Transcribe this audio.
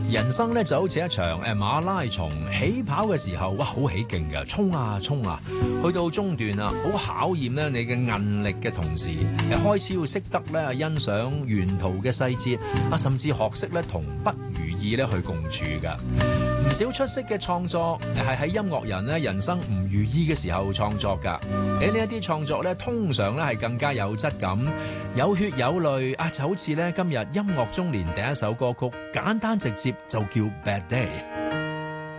人生咧就好似一場馬拉松，起跑嘅時候哇好起勁嘅，衝啊衝啊，去到中段啊，好考驗咧你嘅韌力嘅同時，開始要識得咧欣賞沿途嘅細節啊，甚至學識咧同不如意咧去共處㗎。唔少出色嘅創作係喺音樂人咧人生唔如意嘅時候創作㗎。喺呢一啲創作咧，通常咧係更加有質感、有血有淚啊！就好似咧今日音樂中年第一首歌曲，簡單直接就叫 Bad Day。